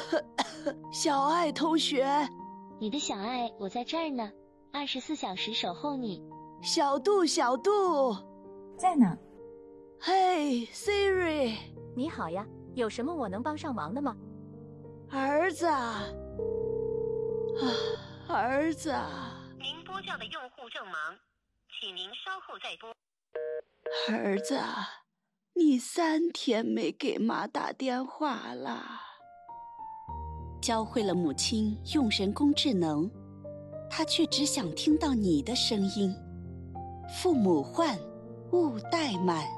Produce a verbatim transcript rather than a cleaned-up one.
小爱同学， 你的小爱，我在这儿呢，二十四小时守候你。 小杜，小杜， 在呢。 嘿 ，Siri， 你好呀，有什么我能帮上忙的吗？ 儿子啊，儿子啊， 您拨叫的用户正忙，请您稍后再拨。 儿子啊，你三天没给妈打电话了。 教会了母亲用人工智能，她却只想听到你的声音。父母唤，勿怠慢。